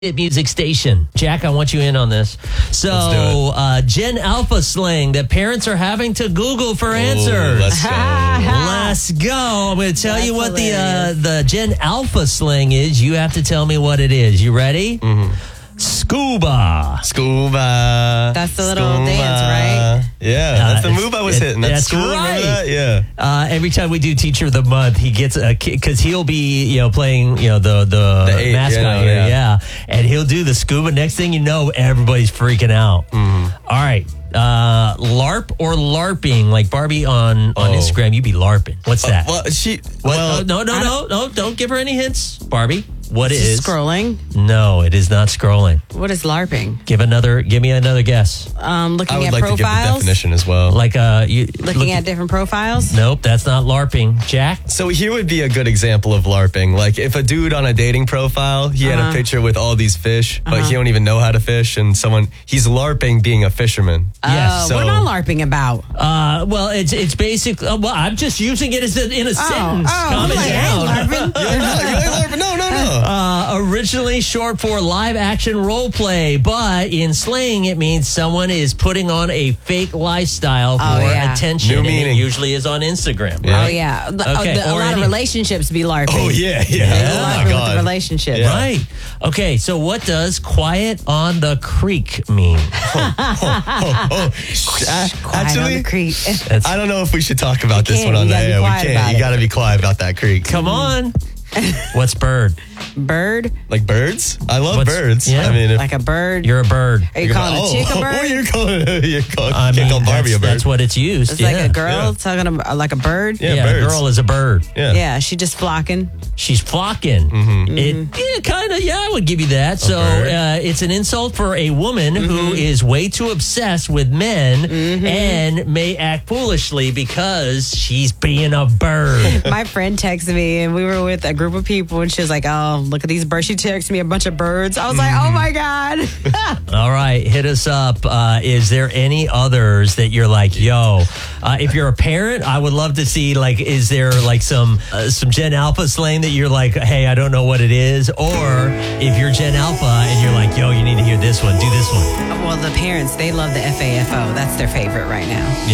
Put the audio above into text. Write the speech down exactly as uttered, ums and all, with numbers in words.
Music station. Jack, I want you in on this. So, uh, Gen Alpha slang that parents are having to Google for answers. Ooh, let's go. Let's go. I'm going to tell That's you what hilarious. the uh, the Gen Alpha slang is. You have to tell me what it is. You ready? Mm-hmm. Scuba. Scuba. That's the little Scuba. dance, right? Yeah, Uh, that's the it's- move I was it- hitting. That's, that's school, remember right. that? Yeah. Uh, every time we do Teacher of the Month, he gets a because he'll be you know playing you know the the, The eight, mascot you know, here, yeah. yeah, and he'll do the scuba. Next thing you know, everybody's freaking out. Mm-hmm. All right, uh, LARP or LARPing, like Barbie on on Oh. Instagram, you be LARPing. What's that? Well, she. What? Well, Oh, no, no, no, no! Don't give her any hints, Barbie. What Just is? scrolling. No, it is not scrolling. What is LARPing? Give another. Give me another guess. Um, looking I would at like to give the profiles. definition as well. Like uh, you Looking look- at different profiles. Nope, that's not LARPing. Jack. So here would be a good example of LARPing. Like if a dude on a dating profile, he had a Uh-huh. picture with all these fish, but Uh-huh. he don't even know how to fish, and someone he's LARPing being a fisherman. Yes, Uh, so- what am I LARPing about? Uh, well, it's it's basic. Uh, well, I'm just using it as a, in a sentence. oh, Calm I'm it like, down. hey, LARPing. You ain't LARPing? No, no, no. Uh, originally short for live action role play, but in slang it means someone is putting on a fake lifestyle for Oh, yeah. attention. New and it meaning. usually is on Instagram. Yeah. Oh yeah, The- Okay, oh, the- a or lot any- of relationships be LARPing. Oh yeah, yeah. They Oh LARPing my with god. the relationship. Yeah. Right. Okay, so what does quiet on the creek mean? Oh, uh, Quiet actually, on the creek. That's, I don't know if we should talk about You this can't. one on You the gotta be air. We quiet can't. about You it. got to be quiet about that creek. come on. What's bird? Bird, Like birds? I love What's- birds. yeah. I mean, if, like a bird. You're a bird. Are you calling a chick a oh, bird? Oh, you're calling, you're calling, I you mean, can't call Barbie that's, a bird. that's what it's used. It's yeah. like a girl Yeah. talking about like a bird. Yeah, Yeah, a birds. girl is a bird. Yeah. Yeah, she just flocking. She's flocking. Mm-hmm. It yeah, kind of, yeah, I would give you that. So bird. uh, it's an insult for a woman who is way too obsessed with men and may act foolishly because she's being a bird. My friend texted me, and we were with a group of people, and she was like, "Oh, look at these birds." She texted me a bunch of birds. I was like, "Oh my god!" All right, hit us up. Uh, is there any others that you're like, yo, uh, if you're a parent, I would love to see, like, is there like some uh, some Gen Alpha slang that you're like, hey, I don't know what it is? Or if you're Gen Alpha and you're like, yo, you need to hear this one, do this one. Well, the parents, they love the F A F O. That's their favorite right now.